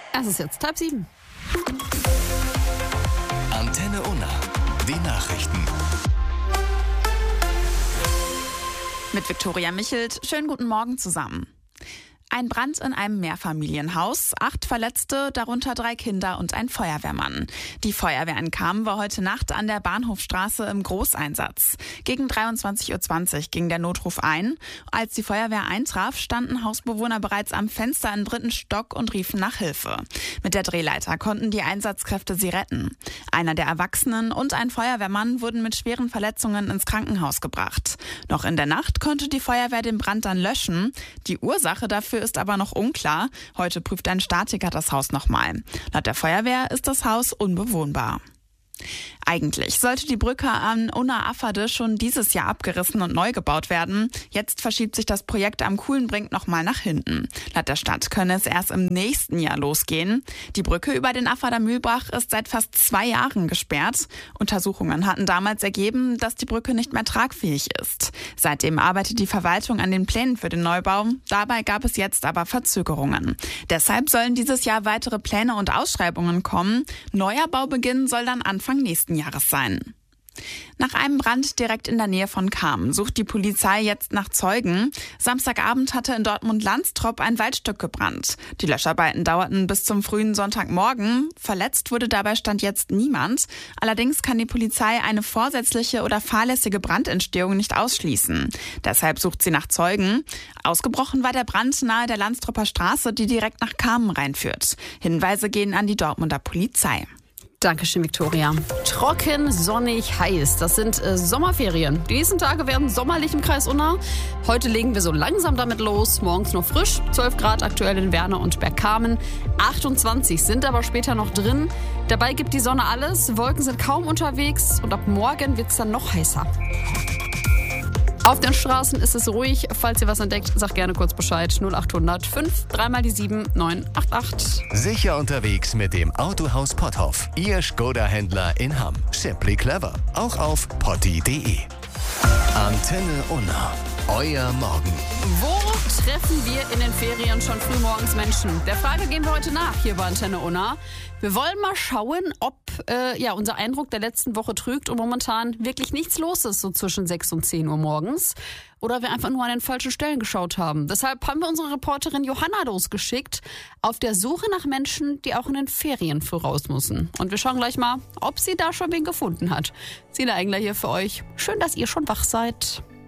Es ist jetzt 6:30. Antenne Unna, die Nachrichten. Mit Viktoria Michelt. Schönen guten Morgen zusammen. Ein Brand in einem Mehrfamilienhaus, 8 Verletzte, darunter 3 Kinder und ein Feuerwehrmann. Die Feuerwehr in Cham war heute Nacht an der Bahnhofstraße im Großeinsatz. Gegen 23:20 Uhr ging der Notruf ein. Als die Feuerwehr eintraf, standen Hausbewohner bereits am Fenster im 3. Stock und riefen nach Hilfe. Mit der Drehleiter konnten die Einsatzkräfte sie retten. Einer der Erwachsenen und ein Feuerwehrmann wurden mit schweren Verletzungen ins Krankenhaus gebracht. Noch in der Nacht konnte die Feuerwehr den Brand dann löschen. Die Ursache dafür ist aber noch unklar. Heute prüft ein Statiker das Haus nochmal. Laut der Feuerwehr ist das Haus unbewohnbar. Eigentlich sollte die Brücke an Unna-Afferde schon dieses Jahr abgerissen und neu gebaut werden. Jetzt verschiebt sich das Projekt am Kuhlenbrink nochmal nach hinten. Laut der Stadt könne es erst im nächsten Jahr losgehen. Die Brücke über den Afferder Mühlbach ist seit fast 2 Jahren gesperrt. Untersuchungen hatten damals ergeben, dass die Brücke nicht mehr tragfähig ist. Seitdem arbeitet die Verwaltung an den Plänen für den Neubau. Dabei gab es jetzt aber Verzögerungen. Deshalb sollen dieses Jahr weitere Pläne und Ausschreibungen kommen. Neuer Baubeginn soll dann Anfang nächsten Jahres sein. Nach einem Brand direkt in der Nähe von Cham sucht die Polizei jetzt nach Zeugen. Samstagabend hatte in Dortmund-Landstrop ein Waldstück gebrannt. Die Löscharbeiten dauerten bis zum frühen Sonntagmorgen. Verletzt wurde dabei Stand jetzt niemand. Allerdings kann die Polizei eine vorsätzliche oder fahrlässige Brandentstehung nicht ausschließen. Deshalb sucht sie nach Zeugen. Ausgebrochen war der Brand nahe der Landstropper Straße, die direkt nach Cham reinführt. Hinweise gehen an die Dortmunder Polizei. Dankeschön, Viktoria. Trocken, sonnig, heiß. Das sind Sommerferien. Die nächsten Tage werden sommerlich im Kreis Unna. Heute legen wir so langsam damit los. Morgens noch frisch. 12 Grad aktuell in Werner und Bergkamen. 28 sind aber später noch drin. Dabei gibt die Sonne alles. Wolken sind kaum unterwegs. Und ab morgen wird es dann noch heißer. Auf den Straßen ist es ruhig. Falls ihr was entdeckt, sagt gerne kurz Bescheid. 0800 5 3 die 7 988. Sicher unterwegs mit dem Autohaus Potthoff. Ihr Skoda-Händler in Hamm. Simply clever. Auch auf potti.de. Antenne Unna. Euer Morgen. Wo treffen wir in den Ferien schon frühmorgens Menschen? Der Frage gehen wir heute nach hier bei Antenne Unna. Wir wollen mal schauen, ob unser Eindruck der letzten Woche trügt und momentan wirklich nichts los ist, so zwischen 6 und 10 Uhr morgens. Oder wir einfach nur an den falschen Stellen geschaut haben. Deshalb haben wir unsere Reporterin Johanna losgeschickt auf der Suche nach Menschen, die auch in den Ferien früh raus müssen. Und wir schauen gleich mal, ob sie da schon wen gefunden hat. Sina Engler hier für euch. Schön, dass ihr schon wach seid.